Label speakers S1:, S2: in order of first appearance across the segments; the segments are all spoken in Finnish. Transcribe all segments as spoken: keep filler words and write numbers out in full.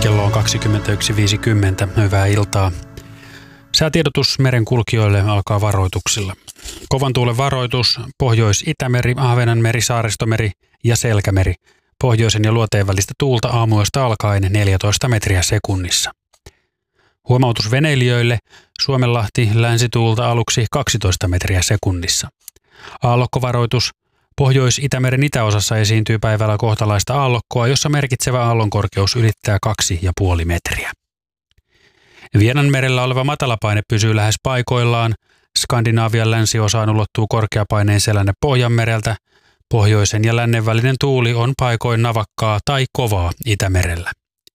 S1: Kello on kaksikymmentäyksi viisikymmentä. Hyvää iltaa. Säätiedotus merenkulkijoille alkaa varoituksilla. Kovan tuulen varoitus, Pohjois-Itämeri, Ahvenanmeri, Saaristomeri ja Selkämeri. Pohjoisen ja luoteen välistä tuulta aamuyöstä alkaen neljätoista metriä sekunnissa. Huomautus veneilijöille, Suomenlahti, länsituulta aluksi kaksitoista metriä sekunnissa. Aallokkovaroitus, Pohjois-Itämeren itäosassa esiintyy päivällä kohtalaista aallokkoa, jossa merkitsevä aallonkorkeus ylittää kaksi pilkku viisi metriä. Vienanmerellä oleva matalapaine pysyy lähes paikoillaan. Skandinaavian länsiosaan ulottuu korkeapaineen selänne Pohjanmereltä. Pohjoisen ja lännen välinen tuuli on paikoin navakkaa tai kovaa Itämerellä.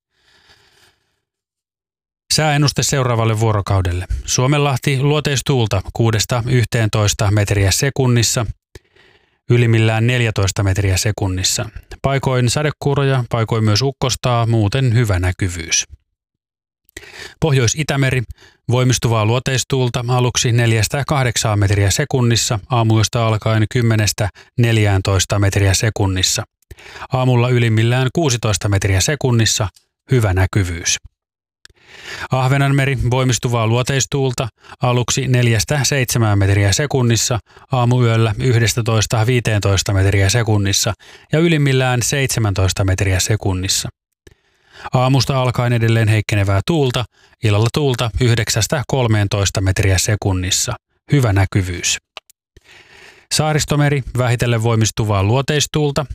S1: Sääennuste seuraavalle vuorokaudelle. Suomenlahti luoteistuulta kuudesta yhteentoista metriä sekunnissa, ylimmillään neljätoista metriä sekunnissa. Paikoin sadekuuroja, paikoin myös ukkostaa, muuten hyvä näkyvyys. Pohjois-Itämeri, voimistuvaa luoteistuulta aluksi neljästä kahdeksaan metriä sekunnissa, aamuyöstä alkaen kymmenestä neljääntoista metriä sekunnissa. Aamulla ylimmillään kuusitoista metriä sekunnissa, hyvä näkyvyys. Ahvenanmeri, voimistuvaa luoteistuulta aluksi neljästä seitsemään metriä sekunnissa, aamuyöllä yksitoista viisitoista metriä sekunnissa ja ylimmillään seitsemäntoista metriä sekunnissa. Aamusta alkaen edelleen heikkenevää tuulta, illalla tuulta yhdeksästä kolmeentoista metriä sekunnissa. Hyvä näkyvyys. Saaristomeri, vähitellen voimistuvaa luoteistuulta.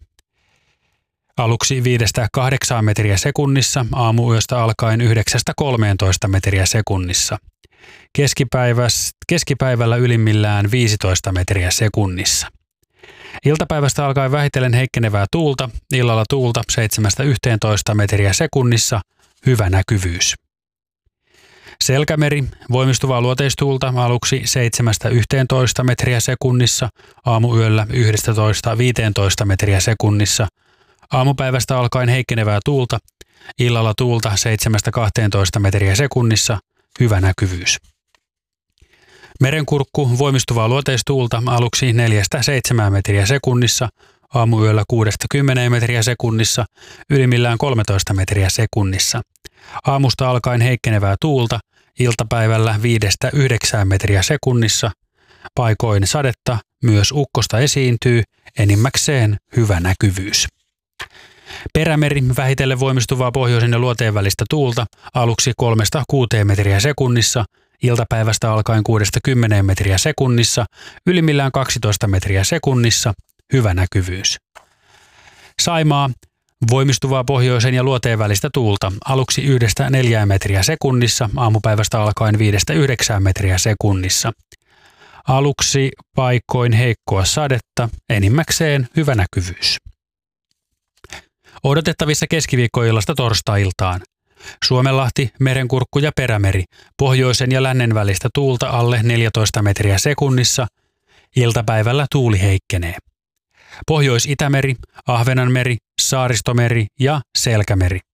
S1: Aluksi viidestä kahdeksaan metriä sekunnissa, aamuyöstä alkaen yhdeksästä kolmeentoista metriä sekunnissa. Keskipäivällä ylimmillään viisitoista metriä sekunnissa. Iltapäivästä alkaen vähitellen heikkenevää tuulta, illalla tuulta seitsemästä yhteentoista metriä sekunnissa, hyvä näkyvyys. Selkämeri, voimistuvaa luoteistuulta aluksi seitsemästä yhteentoista metriä sekunnissa, aamuyöllä yksitoista viisitoista metriä sekunnissa. Aamupäivästä alkaen heikkenevää tuulta, illalla tuulta seitsemästä kahteentoista metriä sekunnissa, hyvä näkyvyys. Merenkurkku, voimistuvaa luoteistuulta aluksi neljästä seitsemään metriä sekunnissa, aamuyöllä kuudesta kymmeneen metriä sekunnissa, ylimmillään kolmetoista metriä sekunnissa. Aamusta alkaen heikkenevää tuulta, iltapäivällä viidestä yhdeksään metriä sekunnissa, paikoin sadetta, myös ukkosta esiintyy, enimmäkseen hyvä näkyvyys. Perämeri, vähitellen voimistuvaa pohjoisen ja luoteen välistä tuulta, aluksi kolmesta kuuteen metriä sekunnissa, iltapäivästä alkaen kuudesta kymmeneen metriä sekunnissa, ylimmillään kaksitoista metriä sekunnissa, hyvä näkyvyys. Saimaa, voimistuvaa pohjoisen ja luoteen välistä tuulta, aluksi yhdestä neljään metriä sekunnissa, aamupäivästä alkaen viidestä yhdeksään metriä sekunnissa. Aluksi paikoin heikkoa sadetta, enimmäkseen hyvä näkyvyys. Odotettavissa keskiviikkoillasta torstai-iltaan. Suomenlahti, Merenkurkku ja Perämeri, pohjoisen ja lännen välistä tuulta alle neljätoista metriä sekunnissa, iltapäivällä tuuli heikkenee. Pohjois-Itämeri, Ahvenanmeri, Saaristomeri ja Selkämeri,